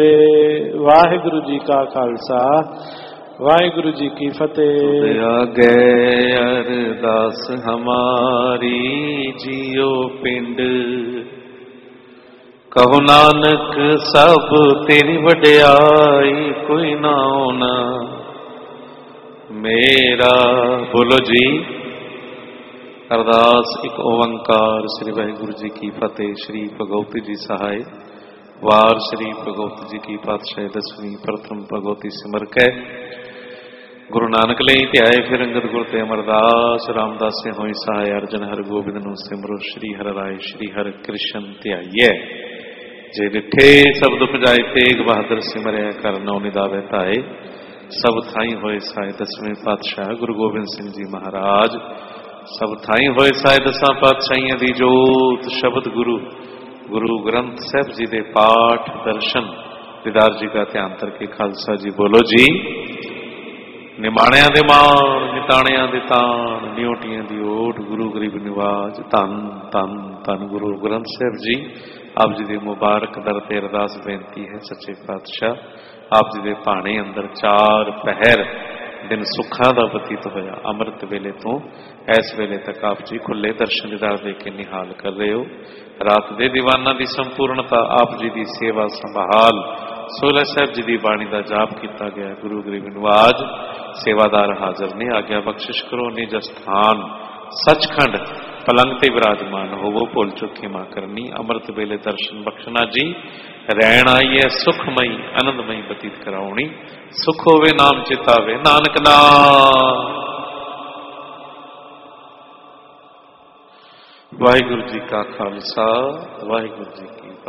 वाहिगुरु जी का खालसा वाहिगुरु जी की फतेह। आगे अरदास हमारी जियो पिंड, कहो नानक सब तेरी वड्याई, कोई ना होना मेरा। बोलो जी अरदास एक ओंकार। श्री वाहिगुरु जी की फतेह। श्री भगवती जी सहाय। वार श्री भगवती जी की पातशाही दसवीं प्रथम भगवती सिमर कै। गुरु नानक लई ध्याए फिर अंगद गुर ते अमरदास, रामदास से होई सहाय। अर्जन हर गोबिंद नु सिमरो, श्री हर राय श्री हर कृष्ण ध्याइए। जे डिठे सब दुख जाए, तेग बहादुर सिमरै कर नौ निदावे ताए। सब थाई होए साए दसवें पातशाह गुरु गोबिंद सिंह जी महाराज। सब थाई होए साए दसां पातशाहियां दी जोत। शब्द गुरु गुरु ग्रंथ साहब जी दे पाठ दर्शन दीदार जी का ध्यान करके खालसा जी। बोलो जी निमाणिया दे मान, निताणिया दे तान, नियोटियां दी ओट, गुरु गरीब निवाज। धन धन धन गुरु ग्रंथ साहब जी। आप जी दे मुबारक दर ते अरदास बेनती है सच्चे पातशाह। आप जी दे भाणे अंदर चार पहर दिन सुखा का बतीत होया। अमृत वेले तो इस वेले तक आप जी खुले दर्शन दीदार दे के निहाल कर रहे हो। रात दे दीवाना की संपूर्णता आप जी की सेवा संभाल। सोलह साहब जी की बाणी का जाप किया गया। गुरु गरीब निवाज सेवादार हाजर ने आज्ञा बख्शिश करो। निज स्थान सचखंड पलंग ते विराजमान होवो। भुल चुक खिमा करनी। अमृत वेले दर्शन बख्शना जी। रैन आई है सुखमई आनंदमई बतीत कराउणी। सुख होवे नाम चितावे नानक नाम। वाहिगुरु जी का खालसा वाहिगुरु जी की